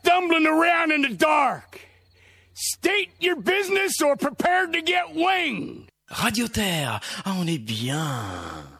stumbling around in the dark. State your business or prepare to get winged. Radio Terre, ah, on est bien.